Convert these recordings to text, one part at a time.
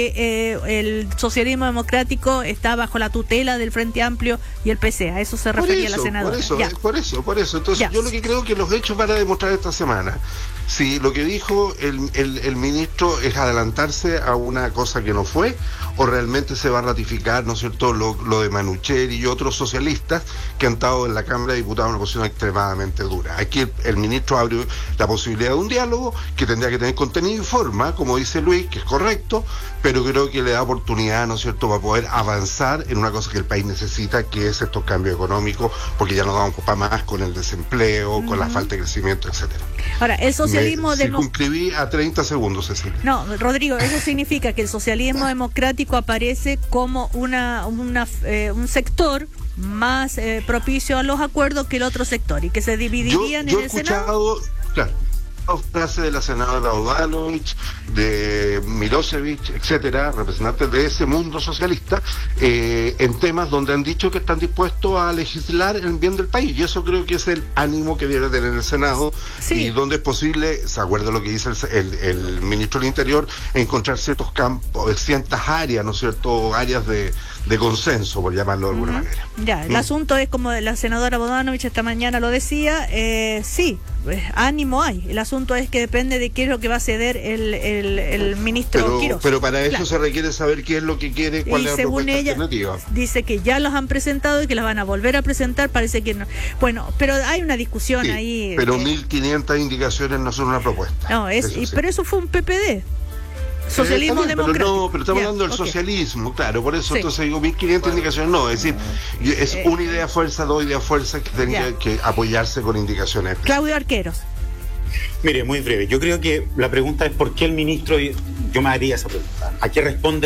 el socialismo democrático está bajo la tutela del Frente Amplio y el PC. A eso se refería la senadora. Por eso. Entonces, yo lo que creo que los hechos van a demostrar esta semana. Si lo que dijo el ministro es adelantarse a una cosa que no fue, o realmente se va a ratificar, ¿no es cierto?, lo de Manucheri y otros socialistas que han estado en la Cámara de Diputados en una posición extremadamente dura. Aquí el ministro abre la posibilidad de un diálogo que tendría que tener contenido y forma, como dice Luis, que es correcto, pero creo que le da oportunidad, ¿no es cierto?, para poder avanzar en una cosa que el país necesita, que es estos cambios económicos, porque ya no damos para más con el desempleo, con la falta de crecimiento, etcétera. Ahora, el socialismo circunscribí a 30 segundos, Cecilia. No, Rodrigo, eso significa que el socialismo democrático aparece como un sector más propicio a los acuerdos que el otro sector, y que se dividirían en el Senado. Claro, frase de la senadora Bodanovich, de Milosevic, etcétera, representantes de ese mundo socialista, en temas donde han dicho que están dispuestos a legislar en bien del país, y eso creo que es el ánimo que debe tener el Senado, y donde es posible, se acuerda lo que dice el ministro del Interior, encontrar ciertos campos, ciertas áreas, ¿no es cierto?, áreas de consenso, por llamarlo de alguna manera. Ya, el asunto es, como la senadora Bodanovich esta mañana lo decía, ánimo hay. El asunto es que depende de qué es lo que va a ceder el ministro Quirós. Pero para eso se requiere saber qué es lo que quiere, cuál es la propuesta alternativa. Dice que ya los han presentado y que las van a volver a presentar, parece que no. Bueno, pero hay una discusión ahí. Pero 1.500 indicaciones no son una propuesta. No, pero eso fue un PPD. Socialismo democrático. Pero estamos hablando del socialismo, claro, por eso entonces digo 1.500 indicaciones, no, es decir, es una idea fuerza, dos ideas fuerza que tendría que apoyarse con indicaciones. Claudio Arqueros. Mire, muy breve, yo creo que la pregunta es ¿por qué el ministro? Yo me haría esa pregunta. ¿A qué responde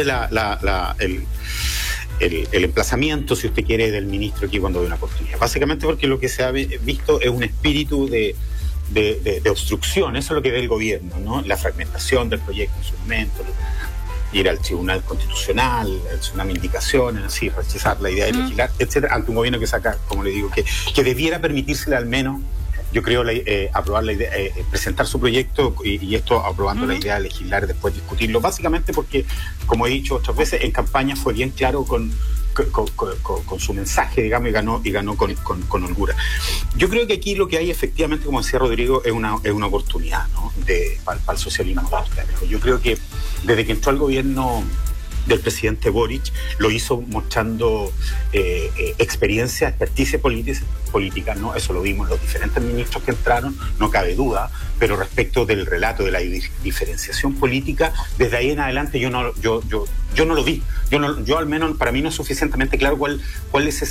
el emplazamiento, si usted quiere, del ministro aquí cuando ve una oportunidad? Básicamente porque lo que se ha visto es un espíritu de obstrucción, eso es lo que ve el gobierno, ¿no? La fragmentación del proyecto en su momento, ir al Tribunal Constitucional, hacer una indicación, así, rechazar la idea de legislar, etcétera, ante un gobierno que saca, como le digo, que debiera permitírsele al menos, yo creo, aprobar la idea, presentar su proyecto y esto aprobando la idea de legislar, después discutirlo, básicamente porque, como he dicho otras veces, en campaña fue bien claro con su mensaje, digamos, y ganó con holgura. Yo creo que aquí lo que hay efectivamente, como decía Rodrigo, es una oportunidad, ¿no?, para el socialismo. Yo creo que desde que entró al gobierno del presidente Boric, lo hizo mostrando experiencia, experticia política, ¿no? Eso lo vimos los diferentes ministros que entraron, no cabe duda, pero respecto del relato de la diferenciación política, desde ahí en adelante yo no lo vi. Yo al menos, para mí no es suficientemente claro cuál es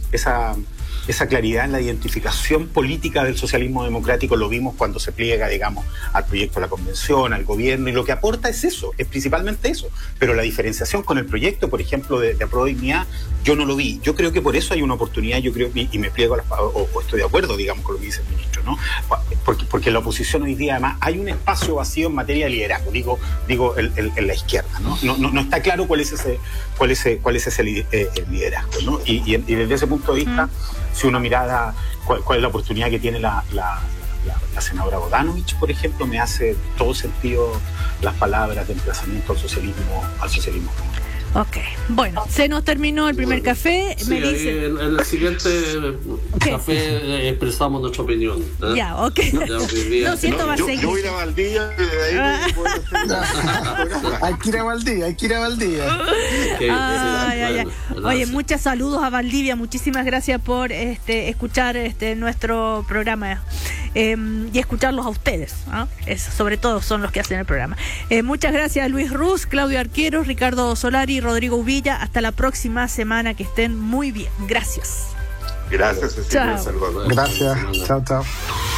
esa claridad en la identificación política del socialismo democrático. Lo vimos cuando se pliega, digamos, al proyecto de la convención, al gobierno, y lo que aporta es eso, es principalmente eso. Pero la diferenciación con el proyecto, por ejemplo, de Apruebo Dignidad, yo no lo vi. Yo creo que por eso hay una oportunidad, yo creo, y me pliego o estoy de acuerdo, digamos, con lo que dice el ministro, ¿no? Porque en la oposición hoy día, además, hay un espacio vacío en materia de liderazgo, digo en la izquierda, ¿no? No está claro cuál es ese liderazgo, ¿no? Y desde ese punto de vista, si uno mirara cuál es la oportunidad que tiene la senadora Bodanovich, por ejemplo, me hace todo sentido las palabras de emplazamiento al socialismo. Ok, bueno, se nos terminó el primer café. Sí, en el siguiente café expresamos nuestra opinión. Ya, ok. No, si esto va a seguir. Yo voy a ir a Valdivia y de ahí hay que ir a Valdivia. Oye, muchos saludos a Valdivia, muchísimas gracias por escuchar nuestro programa y escucharlos a ustedes, ¿no? Sobre todo son los que hacen el programa. Muchas gracias, Luis Ruz, Claudio Arqueros, Ricardo Solari, Rodrigo Uvilla. Hasta la próxima semana, que estén muy bien. Gracias. Gracias, Cecilia. Gracias. Chao.